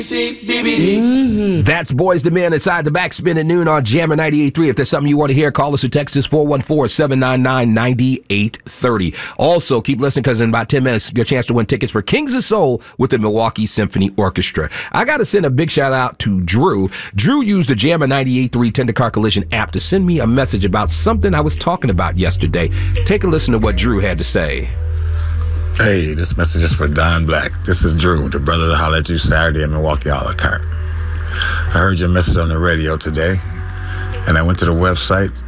That's Boys the Men inside the backspin at noon on Jammer 98.3. If there's something you want to hear, call us or text us 414-799-9830. Also, keep listening because in about 10 minutes, your chance to win tickets for Kings of Soul with the Milwaukee Symphony Orchestra. I got to send a big shout out to Drew. Drew used the Jammer 98.3 Tender Car Collision app to send me a message about something I was talking about yesterday. Take a listen to what Drew had to say. Hey, this message is for Don Black. This is Drew, the brother to holler at you Saturday in Milwaukee a la carte. I heard your message on the radio today, and I went to the website